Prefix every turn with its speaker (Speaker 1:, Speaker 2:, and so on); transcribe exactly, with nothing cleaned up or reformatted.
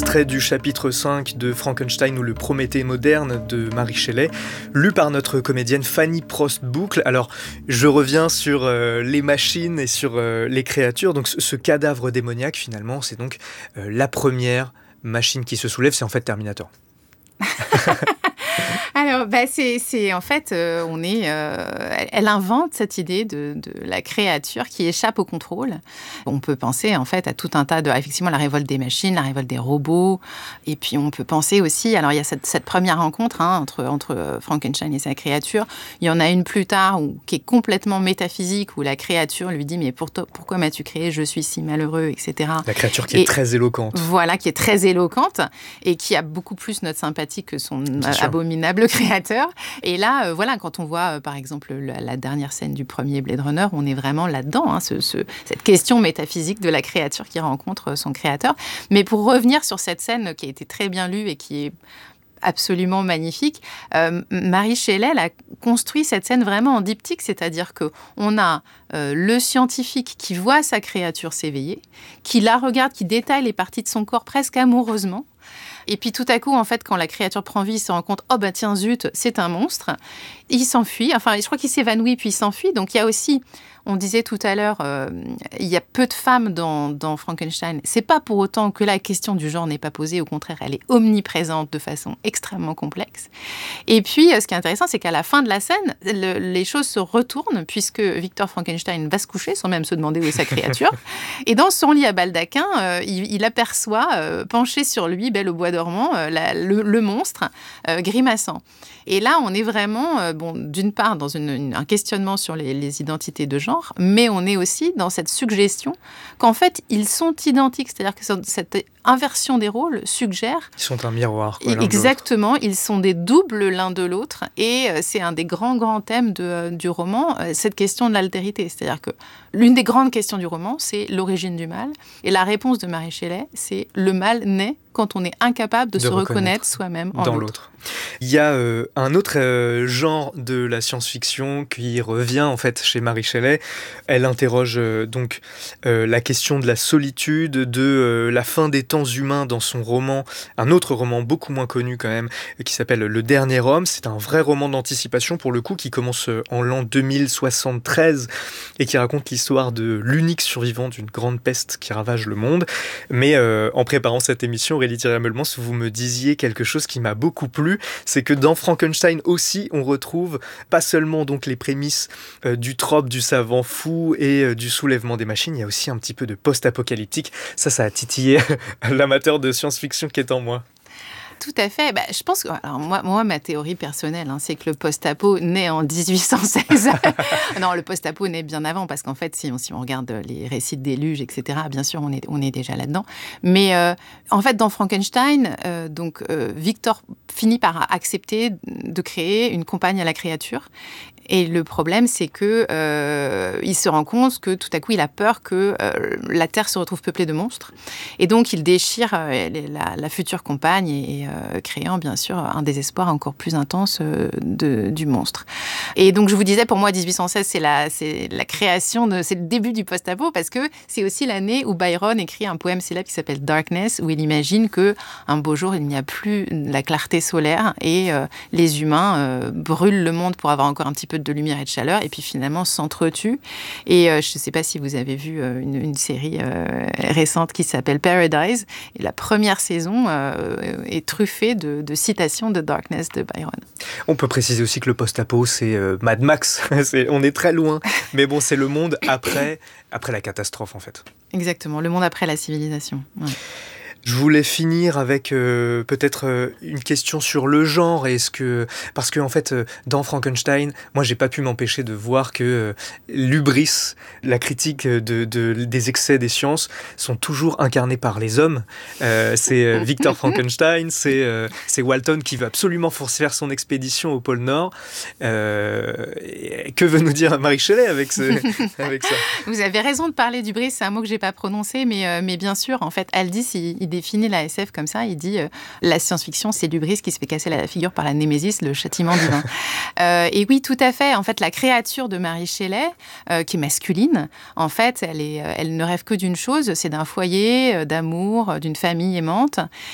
Speaker 1: extrait du chapitre cinq de Frankenstein ou le Prométhée moderne de Mary Shelley, lu par notre comédienne Fanny Prost-Boucle. Alors, je reviens sur euh, les machines et sur euh, les créatures. Donc, ce, ce cadavre démoniaque, finalement, c'est donc euh, la première machine qui se soulève, c'est en fait Terminator.
Speaker 2: Alors, bah, c'est, c'est en fait, euh, on est, euh, elle invente cette idée de, de la créature qui échappe au contrôle. On peut penser en fait à tout un tas de, effectivement, la révolte des machines, la révolte des robots, et puis on peut penser aussi, alors il y a cette, cette première rencontre hein, entre, entre Frankenstein et sa créature. Il y en a une plus tard où, qui est complètement métaphysique, où la créature lui dit mais pour toi, pourquoi m'as-tu créé, je suis si malheureux, et cetera.
Speaker 1: La créature qui
Speaker 2: et,
Speaker 1: est très éloquente.
Speaker 2: Voilà, qui est très éloquente et qui a beaucoup plus notre sympathie que son abominable créateur. Et là, euh, voilà, quand on voit, euh, par exemple, la, la dernière scène du premier Blade Runner, on est vraiment là-dedans, hein, ce, ce, cette question métaphysique de la créature qui rencontre son créateur. Mais pour revenir sur cette scène qui a été très bien lue et qui est absolument magnifique, euh, Mary Shelley elle a construit cette scène vraiment en diptyque, c'est-à-dire qu'on a euh, le scientifique qui voit sa créature s'éveiller, qui la regarde, qui détaille les parties de son corps presque amoureusement. Et puis tout à coup, en fait, quand la créature prend vie, il se rend compte, oh bah tiens, zut, c'est un monstre. Il s'enfuit, enfin, je crois qu'il s'évanouit puis il s'enfuit. Donc il y a aussi, on disait tout à l'heure, euh, il y a peu de femmes dans, dans Frankenstein. C'est pas pour autant que la question du genre n'est pas posée, au contraire, elle est omniprésente de façon extrêmement complexe. Et puis, ce qui est intéressant, c'est qu'à la fin de la scène, le, les choses se retournent puisque Victor Frankenstein va se coucher sans même se demander où est sa créature. Et dans son lit à baldaquin, euh, il, il aperçoit, euh, penché sur lui, belle au bois dormant, euh, la, le, le monstre euh, grimaçant. Et là, on est vraiment, euh, bon, d'une part, dans une, une, un questionnement sur les, les identités de genre, mais on est aussi dans cette suggestion qu'en fait, ils sont identiques. C'est-à-dire que cette inversion des rôles suggère...
Speaker 1: Ils sont un miroir, quoi, l'un
Speaker 2: exactement, ils sont des doubles l'un de l'autre. Et euh, c'est un des grands, grands thèmes de, euh, du roman, euh, cette question de l'altérité. C'est-à-dire que l'une des grandes questions du roman, c'est l'origine du mal. Et la réponse de Mary Shelley, c'est le mal naît quand on est incapable de, de se reconnaître, reconnaître soi-même en
Speaker 1: dans
Speaker 2: l'autre.
Speaker 1: l'autre. Il y a euh, un autre euh, genre de la science-fiction qui revient en fait chez Mary Shelley. Elle interroge euh, donc euh, la question de la solitude, de euh, la fin des temps humains dans son roman, un autre roman beaucoup moins connu quand même, qui s'appelle Le Dernier Homme. C'est un vrai roman d'anticipation pour le coup qui commence en l'an deux mille soixante-treize et qui raconte l'histoire de l'unique survivant d'une grande peste qui ravage le monde. Mais euh, en préparant cette émission, Aurélie Thierry-Melmans, vous me disiez quelque chose qui m'a beaucoup plu, c'est que dans Frankenstein aussi, on retrouve pas seulement donc les prémices euh, du trope du savant fou et euh, du soulèvement des machines, il y a aussi un petit peu de post-apocalyptique. Ça, ça a titillé l'amateur de science-fiction qui est en moi.
Speaker 2: Tout à fait. Bah, je pense que alors moi, moi, ma théorie personnelle, hein, c'est que le post-apo naît en dix-huit cent seize. Non, le post-apo naît bien avant, parce qu'en fait, si on, si on regarde les récits de déluge, et cetera, bien sûr, on est, on est déjà là-dedans. Mais euh, en fait, dans Frankenstein, euh, donc, euh, Victor finit par accepter de créer une compagne à la créature. Et le problème, c'est que euh, il se rend compte que tout à coup, il a peur que euh, la Terre se retrouve peuplée de monstres. Et donc, il déchire euh, la, la future compagne et, et euh, créant, bien sûr, un désespoir encore plus intense euh, de, du monstre. Et donc, je vous disais, pour moi, dix-huit cent seize, c'est la, c'est la création, de, c'est le début du post-apo, parce que c'est aussi l'année où Byron écrit un poème célèbre qui s'appelle Darkness, où il imagine qu'un beau jour, il n'y a plus la clarté solaire et euh, les humains euh, brûlent le monde pour avoir encore un petit peu de lumière et de chaleur, et puis finalement s'entretuent. Et euh, je ne sais pas si vous avez vu euh, une, une série euh, récente qui s'appelle Paradise, et la première saison euh, est truffée de, de citations de Darkness de Byron.
Speaker 1: On peut préciser aussi que le post-apo, c'est euh, Mad Max, c'est, on est très loin, mais bon, c'est le monde après, après la catastrophe en fait.
Speaker 2: Exactement, le monde après la civilisation. Ouais.
Speaker 1: Je voulais finir avec euh, peut-être euh, une question sur le genre. Est-ce que parce que en fait euh, dans Frankenstein, moi j'ai pas pu m'empêcher de voir que euh, l'hubris, la critique de, de des excès des sciences sont toujours incarnés par les hommes. Euh, c'est euh, Victor Frankenstein, c'est euh, c'est Walton qui veut absolument faire son expédition au pôle Nord. Euh, que veut nous dire Mary Shelley avec ce, avec ça?
Speaker 2: Vous avez raison de parler d'hubris, c'est un mot que j'ai pas prononcé, mais euh, mais bien sûr, en fait, Aldis il, il définit la S F comme ça, il dit euh, la science-fiction, c'est l'hubris qui se fait casser la figure par la némésis, le châtiment divin. euh, et oui, tout à fait. En fait, la créature de Mary Shelley, euh, qui est masculine, en fait, elle, est, elle ne rêve que d'une chose, c'est d'un foyer, euh, d'amour, d'une famille aimante.